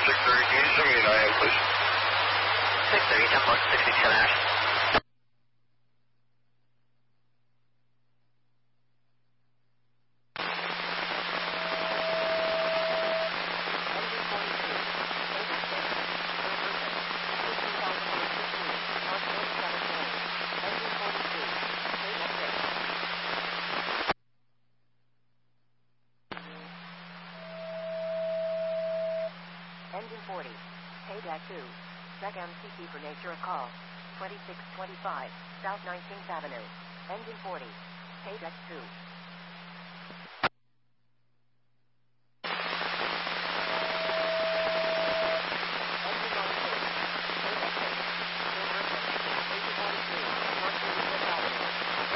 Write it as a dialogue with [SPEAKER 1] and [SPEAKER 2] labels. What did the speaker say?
[SPEAKER 1] 630, can you send me an IM, please?
[SPEAKER 2] 630, 10 plus 67 Ash.
[SPEAKER 3] Engine 40, Payback 2, Sec MCP for nature of call, 2625, South 19th Avenue. Engine 40, Payback 2.